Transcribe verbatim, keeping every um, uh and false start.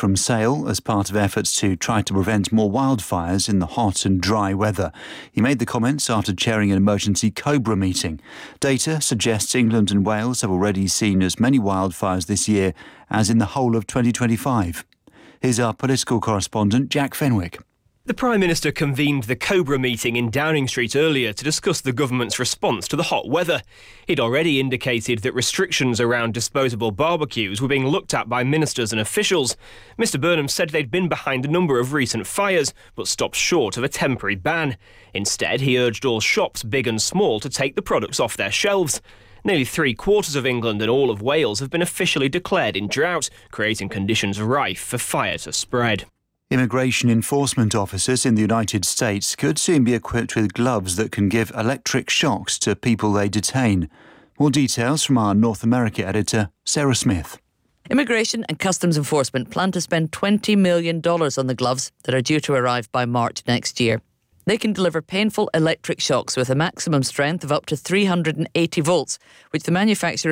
from sale as part of efforts to try to prevent more wildfires in the hot and dry weather. He made the comments after chairing an emergency COBRA meeting. Data suggests England and Wales have already seen as many wildfires this year as in the whole of twenty twenty-five. Here's our political correspondent, Jack Fenwick. The Prime Minister convened the COBRA meeting in Downing Street earlier to discuss the government's response to the hot weather. He'd already indicated that restrictions around disposable barbecues were being looked at by ministers and officials. Mr Burnham said they'd been behind a number of recent fires, but stopped short of a temporary ban. Instead, he urged all shops, big and small, to take the products off their shelves. Nearly three quarters of England and all of Wales have been officially declared in drought, creating conditions rife for fire to spread. Immigration enforcement officers in the United States could soon be equipped with gloves that can give electric shocks to people they detain. More details from our North America editor, Sarah Smith. Immigration and Customs Enforcement plan to spend twenty million dollars on the gloves that are due to arrive by March next year. They can deliver painful electric shocks with a maximum strength of up to three hundred eighty volts, which the manufacturer